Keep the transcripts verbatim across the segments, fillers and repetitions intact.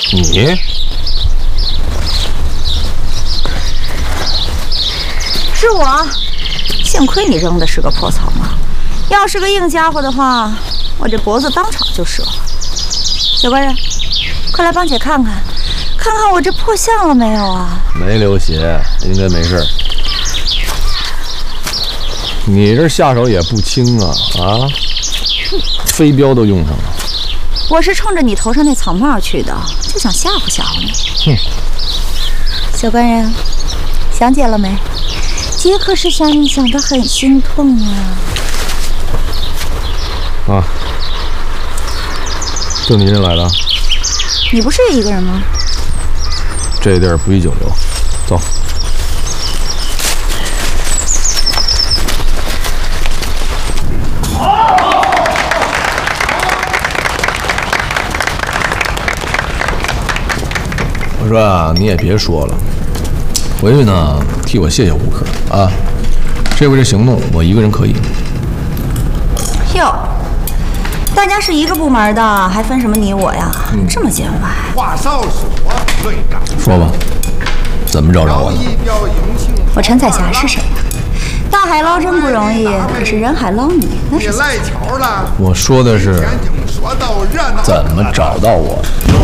你？ 是我，幸亏你扔的是个破草帽，要是个硬家伙的话，我这脖子当场就折了。小官人，快来帮姐看看，看看我这破相了没有啊？ 没流血，应该没事。你这下手也不轻啊啊！飞镖都用上了。 我是冲着你头上那草帽去的，就想吓唬吓唬你。 哼！ 小官人，想姐了没？姐可是想你想得很心痛啊！ 啊，就你这来的？ 你不是也一个人吗？ 这地儿不宜久留，走。我说啊，你也别说了，回去呢替我谢谢吴克啊，这回这行动我一个人可以。 哟，大家是一个部门的，还分什么你我呀？嗯、这么见外。 话少说，论干。 说吧，怎么找着我的？ 我陈彩霞是谁呀？大海捞针不容易，可是人海捞你那是。 赖巧了。 我说的是怎么找到我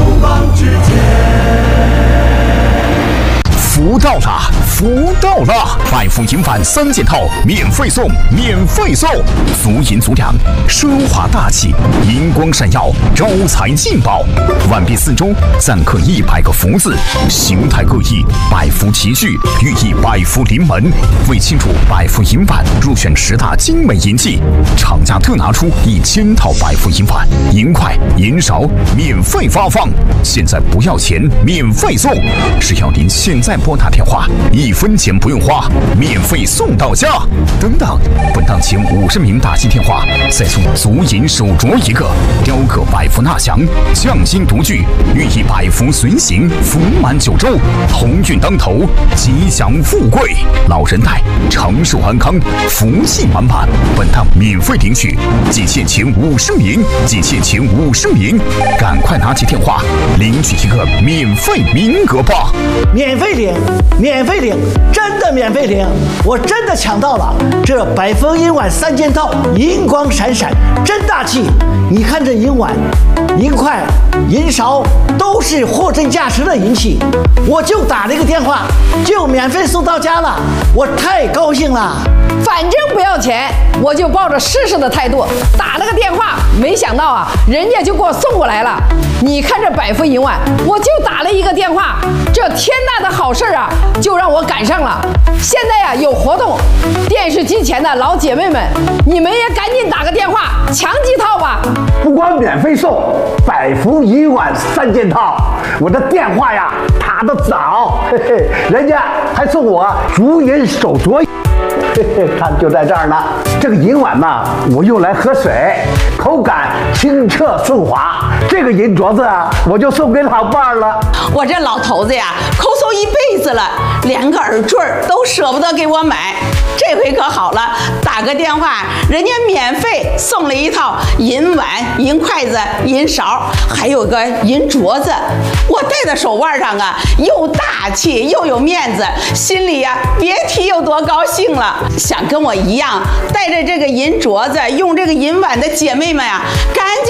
的。 福到了，福到了！百福银碗三件套免费送，免费送！足银足粮，奢华大气，银光闪耀，招财进宝。碗币四周錾刻一百个福字，形态各异，百福齐聚，寓意百福临门。为庆祝百福银碗入选十大精美银器，厂家特拿出一千套百福银碗，银筷、银勺免费发放。现在不要钱，免费送！只要您现在拨打电话，一分钱不用花，免费送到家。等等，本档前五十名打进电话，再送足银手镯一个，雕刻百福纳祥，匠心独具，寓意百福随行，福满九州，鸿运当头，吉祥富贵，老人带，长寿安康，福气满满。本档免费领取，仅限前五十名，仅限前五十名，赶快拿起电话领取一个免费名额吧！ 免费领，免费领，真的免费领！我真的抢到了这百福银碗三件套，银光闪闪，真大气！你看这银碗、银筷、银勺都是货真价实的银器，我就打了一个电话，就免费送到家了，我太高兴了！ 反正不要钱，我就抱着试试的态度打了个电话，没想到啊，人家就给我送过来了。你看这百福银碗，我就打了一个电话，这天大的好事啊，就让我赶上了。现在呀、啊、有活动，电视机前的老姐妹们，你们也赶紧打个电话抢几套吧。 不光免费送百福银碗三件套，我的电话呀打得早，嘿嘿，人家还送我足银手镯。嘿嘿，看就在这儿呢。这个银碗嘛，我用来喝水，口感清澈顺滑。这个银镯子啊，我就送给老伴儿了。 我这老头子呀，抠搜一辈子了，连个耳坠都舍不得给我买。这回可好了，打个电话，人家免费送了一套银碗、银筷子、银勺，还有个银镯子。我戴在手腕上啊，又大气又有面子，心里呀、啊，别提有多高兴了。想跟我一样带着这个银镯子、用这个银碗的姐妹们啊，赶紧